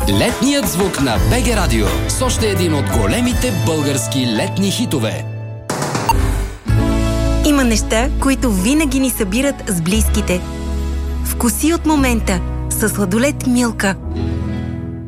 Летният звук на БГ Радио с още един от големите български летни хитове. Има неща, които винаги ни събират с близките. Вкуси от момента със сладолед Милка.